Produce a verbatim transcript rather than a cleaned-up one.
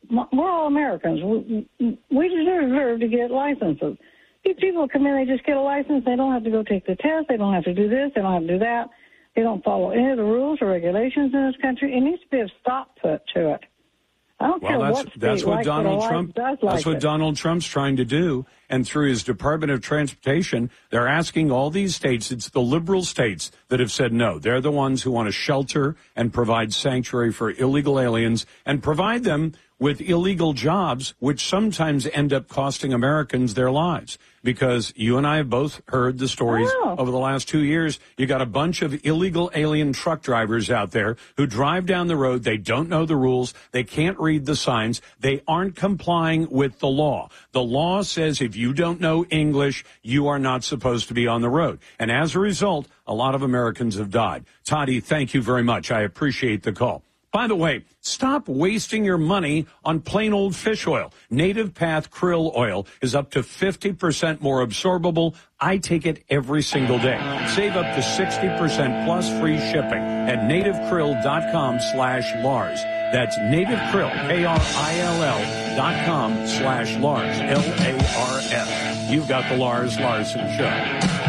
we're all Americans. We, we deserve to get licenses. These people come in, they just get a license. They don't have to go take the test. They don't have to do this. They don't have to do that. They don't follow any of the rules or regulations in this country. It needs to be a stop put to it. I don't well, care that's, what state that's what likes Donald it or Trump. does That's like what it. Donald Trump's trying to do, and through his Department of Transportation, they're asking all these states. It's the liberal states that have said no. They're the ones who want to shelter and provide sanctuary for illegal aliens and provide them with illegal jobs, which sometimes end up costing Americans their lives. Because you and I have both heard the stories Oh. over the last two years. You got a bunch of illegal alien truck drivers out there who drive down the road. They don't know the rules. They can't read the signs. They aren't complying with the law. The law says if you don't know English, you are not supposed to be on the road. And as a result, a lot of Americans have died. Toddy, thank you very much. I appreciate the call. By the way, stop wasting your money on plain old fish oil. Native Path Krill Oil is up to fifty percent more absorbable. I take it every single day. Save up to sixty percent plus free shipping at nativekrill.com slash Lars. That's nativekrill, K R I L L dot com slash Lars, L A R S. You've got the Lars Larson Show.